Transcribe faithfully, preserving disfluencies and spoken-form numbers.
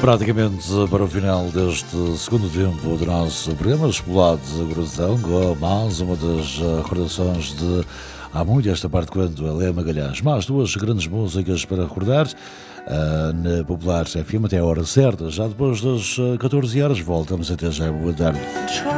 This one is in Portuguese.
praticamente para o final deste segundo tempo do nosso programa, Explode de Coração, com mais uma das recordações de há muito esta parte quando Léa Magalhães. Mais duas grandes músicas para recordar uh, na Popular F M até a hora certa. Já depois das catorze horas voltamos até já. Boa tarde.